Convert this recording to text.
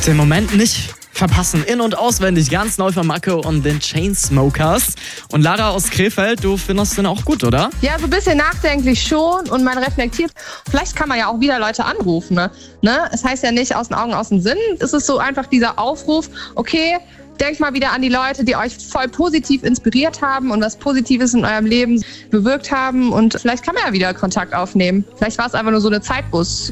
Den Moment nicht verpassen. In- und auswendig, ganz neu von Marco und den Chainsmokers. Und Lara aus Krefeld, du findest den auch gut, oder? Ja, so ein bisschen nachdenklich schon und man reflektiert. Vielleicht kann man ja auch wieder Leute anrufen. Ne? Es heißt ja nicht aus den Augen, aus dem Sinn. Es ist so einfach dieser Aufruf, okay, denkt mal wieder an die Leute, die euch voll positiv inspiriert haben und was Positives in eurem Leben bewirkt haben. Und vielleicht kann man ja wieder Kontakt aufnehmen. Vielleicht war es einfach nur so eine Zeitbus.